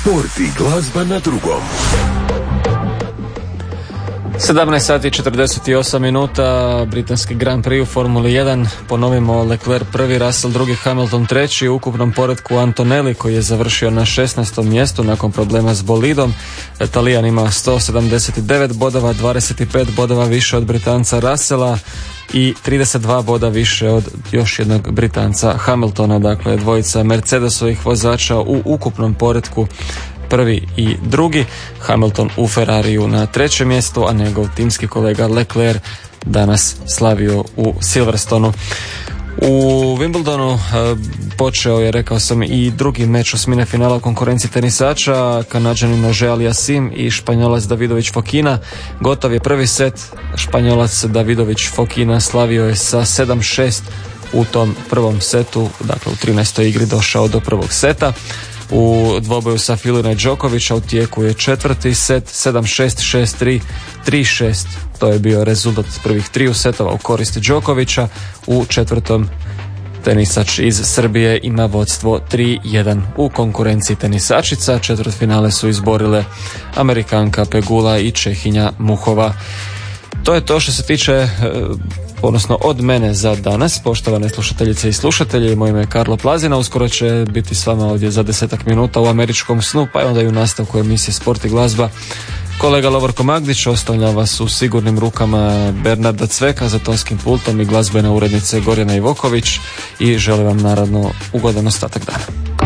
Sport i glazba na drugom. 17 sati 48 minuta, britanski Grand Prix u Formuli 1, ponovimo Leclerc prvi, Russell drugi, Hamilton treći, u ukupnom poretku Antonelli koji je završio na 16. mjestu nakon problema s bolidom. Talijan ima 179 bodova, 25 bodova više od Britanca Russella i 32 boda više od još jednog Britanca Hamiltona, dakle dvojica Mercedesovih vozača u ukupnom poretku prvi i drugi. Hamilton u Ferrariju na trećem mjestu, a njegov timski kolega Leclerc danas slavio u Silverstonu. U Wimbledonu počeo je, rekao sam, i drugi meč osmine finala konkurenciji tenisača. Kanađanin Nože Aliasim i Španjolac Davidović Fokina. Gotov je prvi set. Španjolac Davidović Fokina slavio je sa 7-6 u tom prvom setu, dakle u 13. igri došao do prvog seta. U dvoboju sa Filina Đokovića u tijeku je četvrti set, 7-6, 6-3, 3-6. To je bio rezultat prvih triju setova u korist Đokovića. U četvrtom tenisač iz Srbije ima vodstvo 3-1 u konkurenciji tenisačica. Četvrtfinale su izborile Amerikanka Pegula i Čehinja Muhova. To je to što se tiče, odnosno od mene za danas, poštovane slušateljice i slušatelji. Moje ime je Karlo Plazina, uskoro će biti s vama ovdje za 10 minuta u američkom snu, pa onda i u nastavku emisije Sport i glazba kolega Lovorko Magdić. Ostavlja vas u sigurnim rukama Bernarda Cveka za tonskim pultom i glazbena urednice Gorjana Ivoković i želim vam naravno ugodan ostatak dana.